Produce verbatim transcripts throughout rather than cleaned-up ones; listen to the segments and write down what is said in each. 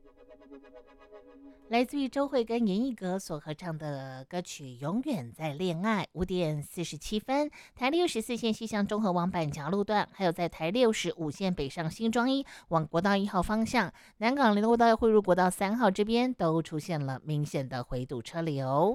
来自于周蕙跟严艺格所合唱的歌曲《永远在恋爱》。五点四十七分，台六十四线西向中和往板桥路段，还有在台六十五线北上新庄一往国道一号方向，南港联络道要汇入国道三号这边，都出现了明显的回堵车流。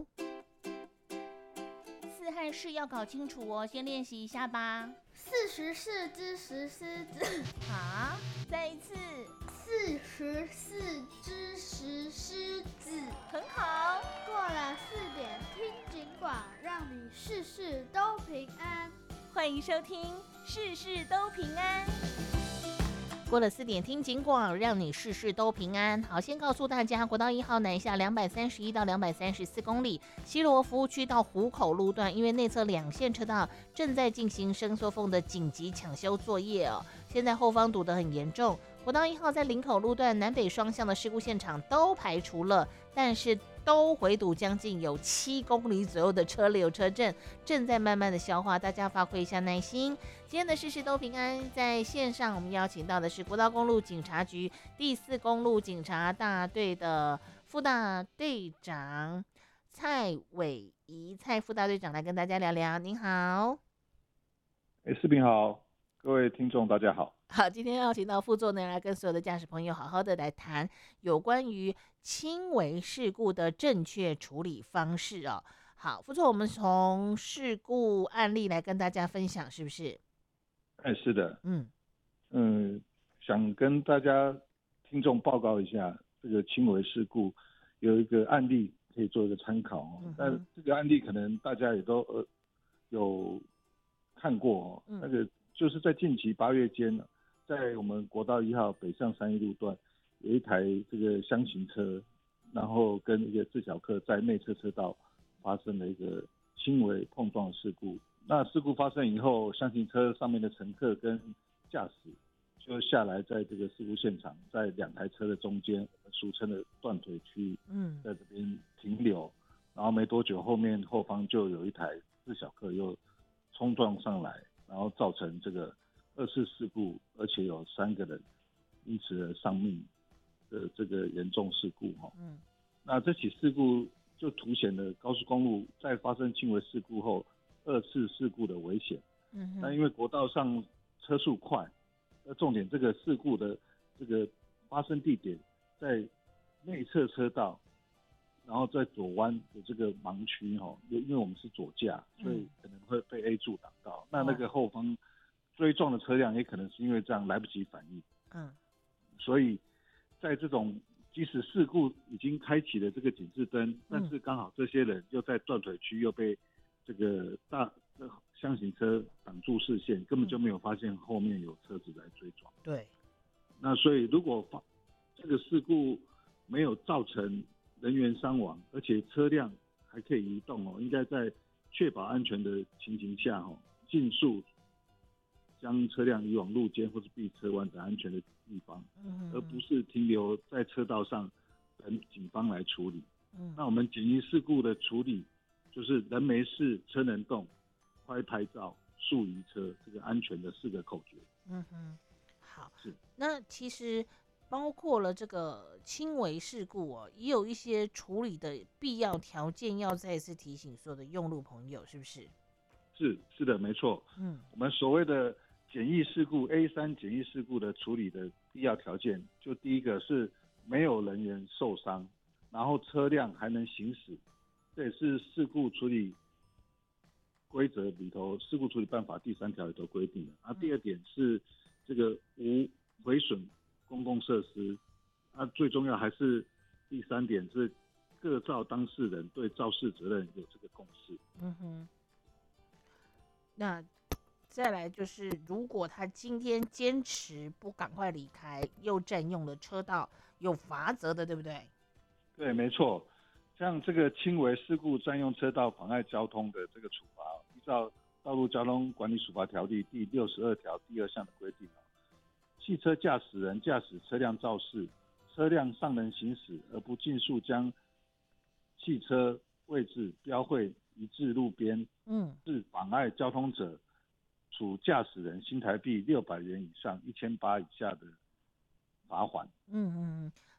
四汉式要搞清楚哦，先练习一下吧。 四十四只石狮子， 好，再一次。 四十四只石狮子， 很好。 过了四点听警广，让你事事都平安。 欢迎收听事事都平安。过了四点听警广，让你事事都平安。好，先告诉大家，国道一号南下两百三十一到两百三十四公里，西螺服务区到湖口路段，因为内侧两线车道正在进行伸缩缝的紧急抢修作业哦，现在后方堵得很严重。国道一号在林口路段南北双向的事故现场都排除了，但是都回堵将近有七公里左右的车流车阵，正在慢慢的消化，大家发挥一下耐心。今天的事事都平安，在线上我们邀请到的是国道公路警察局第四公路警察大队的副大队长蔡伟仪，蔡副大队长来跟大家聊聊。您好。 哎，视频好，各位听众大家好。 好，今天邀请到副座呢来跟所有的驾驶朋友好好的来谈有关于轻微事故的正确处理方式哦。好，副座，我们从事故案例来跟大家分享，是不是？ 哎，是的， 嗯嗯，想跟大家听众报告一下，这个轻微事故有一个案例可以做一个参考哦。 嗯但这个案例可能大家也都呃有看过哦， 嗯那个就是在近期八月间呢，在我们国道一号北上三一路段，有一台这个厢型车，然后跟一个自小客在内侧车道发生了一个轻微碰撞事故。那事故发生以后，厢型车上面的乘客跟驾驶就下来，在这个事故现场，在两台车的中间，我们俗称的断腿区， 嗯， 在这边停留。然后没多久，后面后方就有一台自小客又冲撞上来，然后造成这个二次事故，而且有三个人因此而丧命的这个严重事故哈。 嗯， 那这起事故就凸显了高速公路在发生轻微事故后二次事故的危险。 嗯， 那因为国道上车速快，那重点这个事故的这个发生地点在内侧车道，然后在左弯的这个盲区哈，因为我们是左驾，所以可能会被 A 柱挡到。嗯、那那个后方追撞的车辆也可能是因为这样来不及反应。 嗯， 所以在这种即使事故已经开启了这个警示灯，但是刚好这些人又在断腿区又被这个大厢型车挡住视线，根本就没有发现后面有车子来追撞。 对。 那所以如果发这个事故没有造成人员伤亡，而且车辆还可以移动哦，应该在确保安全的情形下哦，尽速将车辆移往路肩或是避车弯等安全的地方， 嗯， 而不是停留在车道上等警方来处理。 嗯， 那我们紧急事故的处理就是人没事，车能动，快拍照，速移车，这个安全的四个口诀。 嗯哼，好， 是。 那其实包括了这个轻微事故哦，也有一些处理的必要条件，要再次提醒所有的用路朋友，是不是？ 是是的，没错。 嗯， 我们所谓的简易事故 A 三 简易事故的处理的必要条件，就第一个是没有人员受伤，然后车辆还能行驶，这也是事故处理规则里头事故处理办法第三条里头规定的。啊，第二点是这个无毁损公共设施，啊，最重要还是第三点是各肇当事人对肇事责任有这个共识。 嗯哼，那再来就是，如果他今天坚持不赶快离开，又占用了车道，有罚则的，对不对？ 对，没错。像这个轻微事故占用车道妨碍交通的这个处罚，依照《道路交通管理处罚条例》第六十二条第二项的规定，汽车驾驶人驾驶车辆肇事，车辆尚能行驶而不尽速将汽车位置标会移至路边， 嗯， 致妨碍交通者，处驾驶人新台币六百元以上一千八以下的罚款。 嗯嗯，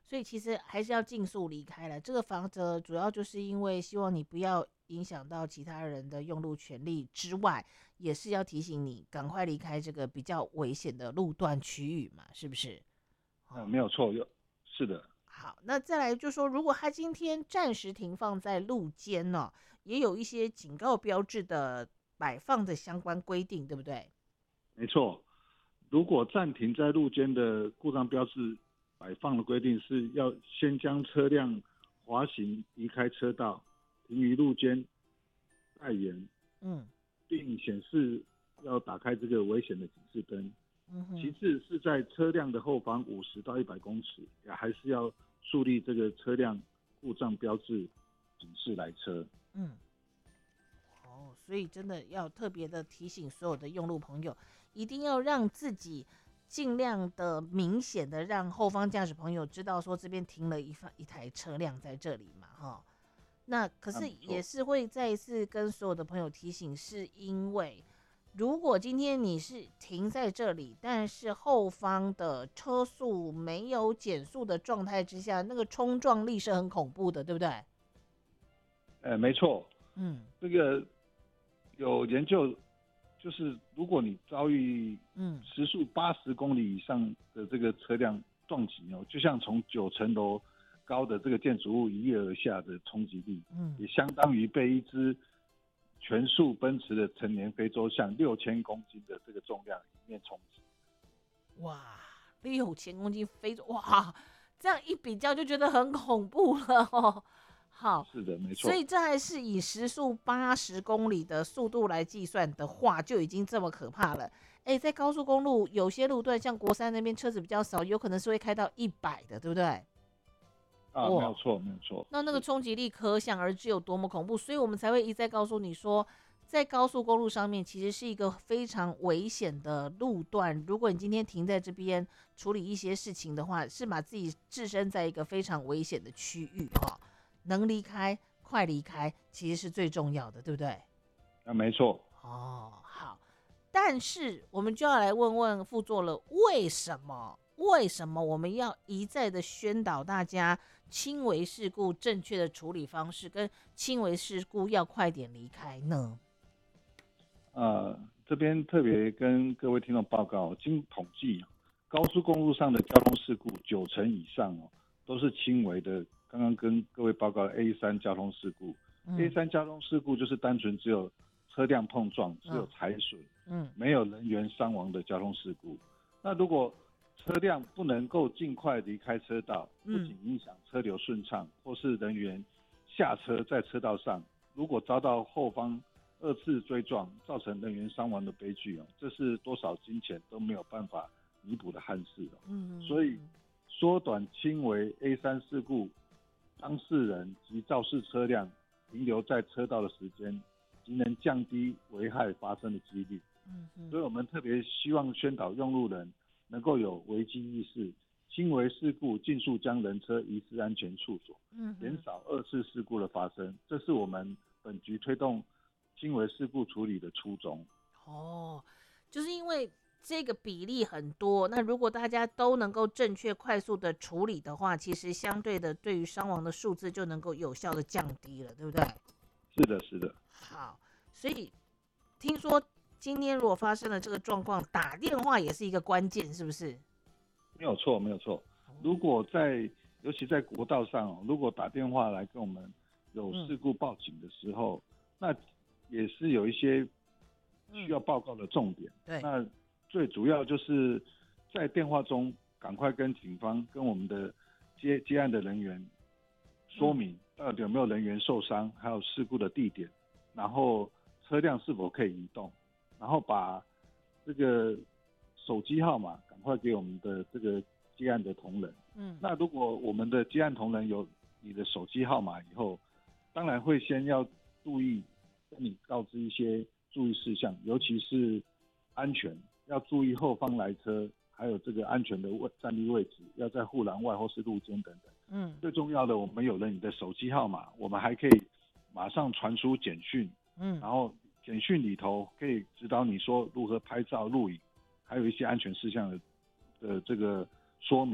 所以其实还是要尽速离开了。这个防则主要就是因为希望你不要影响到其他人的用路权利之外，也是要提醒你赶快离开这个比较危险的路段区域嘛，是不是？ 嗯、呃，没有错，有是的。 好，那再来就说，如果他今天暂时停放在路肩呢、哦，也有一些警告标志的摆放的相关规定，对不对？ 没错，如果暂停在路肩的故障标志摆放的规定是要先将车辆滑行离开车道，停于路肩待援，嗯，并显示要打开这个危险的警示灯。嗯，其次是在车辆的后方五十到一百公尺，也还是要树立这个车辆故障标志警示来车。嗯， 哦，所以真的要特别的提醒所有的用路朋友，一定要让自己尽量的明显的让后方驾驶朋友知道说这边停了一一台车辆在这里嘛，哈。那可是也是会再一次跟所有的朋友提醒，是因为如果今天你是停在这里，但是后方的车速没有减速的状态之下，那个冲撞力是很恐怖的，对不对？ 呃，没错，嗯，这个有研究，就是如果你遭遇嗯时速八十公里以上的这个车辆撞击哦，就像从九层楼高的这个建筑物一跃而下的冲击力，嗯，也相当于被一只全速奔驰的成年非洲象六千公斤的这个重量迎面冲击。 哇，六千公斤非洲，哇，这样一比较就觉得很恐怖了哦。好， 是的，没错。 所以这还是以时速八十公里的速度来计算的话，就已经这么可怕了。哎，在高速公路有些路段，像国三那边车子比较少，有可能是会开到一百的，对不对？ 啊，没有错，没有错。 那那个冲击力可想而知有多么恐怖，所以我们才会一再告诉你说，在高速公路上面其实是一个非常危险的路段。如果你今天停在这边处理一些事情的话，是把自己置身在一个非常危险的区域哈。能离开快离开其实是最重要的，对不对？ 啊，没错。 哦，好。但是我们就要来问问副座了，为什么为什么我们要一再的宣导大家轻微事故正确的处理方式，跟轻微事故要快点离开呢？ 呃，这边特别跟各位听众报告，经统计，高速公路上的交通事故九成以上哦都是轻微的。刚刚跟各位报告 A 三 交通事故、嗯、A 三 交通事故就是单纯只有车辆碰撞，只有踩损，嗯，没有人员伤亡的交通事故。那如果车辆不能够尽快离开车道，不仅影响车流顺畅，或是人员下车在车道上，如果遭到后方二次追撞，造成人员伤亡的悲剧哦，这是多少金钱都没有办法弥补的憾事哦。嗯，所以缩短轻微 A 三 事故当事人及肇事车辆停留在车道的时间，即能降低危害发生的几率。嗯，所以我们特别希望宣导用路人能够有危机意识，轻微事故尽速将人车移至安全处所，减少二次事故的发生。这是我们本局推动轻微事故处理的初衷。 哦，就是因为这个比例很多，那如果大家都能够正确快速的处理的话，其实相对的对于伤亡的数字就能够有效的降低了，对不对？ 是的，是的。 好，所以听说今天如果发生了这个状况，打电话也是一个关键，是不是？ 没有错，没有错。如果在尤其在国道上，如果打电话来跟我们有事故报警的时候，嗯、那也是有一些需要报告的重点。嗯、那最主要就是在电话中赶快跟警方、跟我们的接接案的人员说明到底有没有人员受伤，还有事故的地点，然后车辆是否可以移动，然后把这个手机号码赶快给我们的这个接案的同仁。嗯，那如果我们的接案同仁有你的手机号码以后，当然会先要注意跟你告知一些注意事项，尤其是安全，要注意后方来车，还有这个安全的站立位置，要在护栏外或是路肩等等。嗯，最重要的，我们有了你的手机号码，我们还可以马上传出简讯。嗯，然后简讯里头可以指导你说如何拍照录影，还有一些安全事项的的这个说明。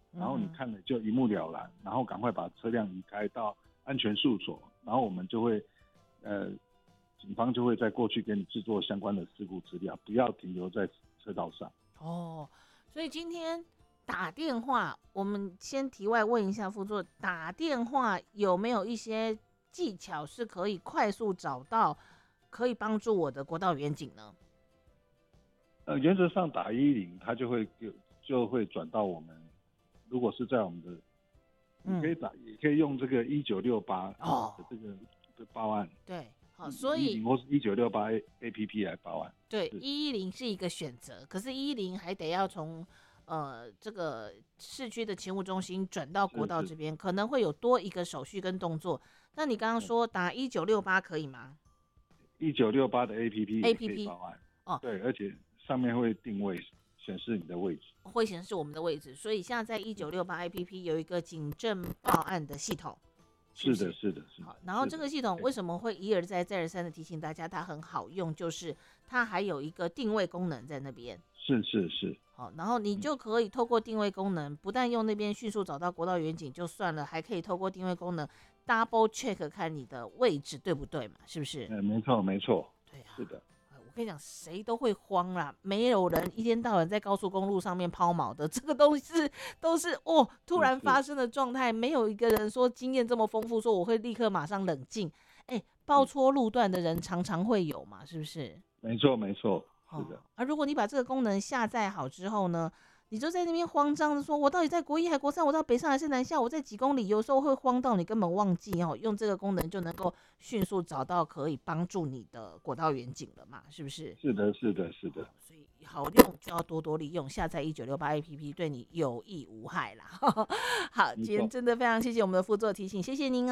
然后你看了就一目了然，然后赶快把车辆移开到安全处所，然后我们就会，呃，警方就会再过去给你制作相关的事故资料，不要停留在车道上。 哦，所以今天打电话，我们先题外问一下副座，打电话有没有一些技巧是可以快速找到，可以帮助我的国道远景呢？ 呃，原则上打一一零，它就会就会转到我们，如果是在我们的，你可以打，嗯、也可以用这个一九六八的这个的报案。 对，好，所以或是一九六八 A P P 来报案。 对，一一零是一个选择，可是一一零还得要从呃这个市区的勤务中心转到国道这边，可能会有多一个手续跟动作。那你刚刚说打一九六八可以吗？ 一九六八的 A P P 也可以报案。 哦， 对，而且上面会定位显示你的位置， 会显示我们的位置，所以现在在一九六八 A P P 有一个警政报案的系统。 是的，是的，是的。 好，然后这个系统为什么会一而再、再而三的提醒大家它很好用？就是它还有一个定位功能在那边。 是是是。 好，然后你就可以透过定位功能，不但用那边迅速找到国道远景就算了，还可以透过定位功能 double check 看你的位置对不对嘛？是不是？ 嗯，没错没错。 对啊， 是的。 我跟你讲，谁都会慌啦，没有人一天到晚在高速公路上面抛锚的，这个东西是都是哦突然发生的状态，没有一个人说经验这么丰富，说我会立刻马上冷静。哎，报错路段的人常常会有嘛，是不是？ 没错没错，是的。 哦、而如果你把这个功能下载好之后呢，你就在那边慌张的说，我到底在国一还国三，我到北上还是南下，我在几公里？有时候会慌到你根本忘记哦，用这个功能就能够迅速找到可以幫助你的国道远景了嘛，是不是？ 是的，是的，是的。 所以好用就要多多利用，下载一九六八 A P P 对你有益无害啦。好，今天真的非常谢谢我们的副座提醒，谢谢您哦。